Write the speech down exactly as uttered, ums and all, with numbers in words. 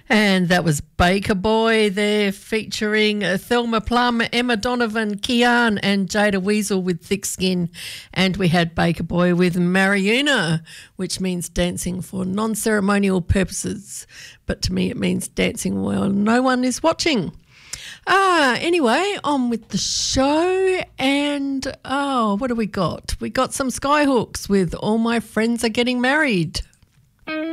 And that was Baker Boy there featuring uh, Thelma Plum, Emma Donovan, Kian and Jada Weasel with Thick Skin. And we had Baker Boy with Mariuna, which means dancing for non-ceremonial purposes. But to me it means dancing while no one is watching. Ah, anyway, on with the show. And, oh, what do we got? We got some Skyhooks with All My Friends Are Getting Married.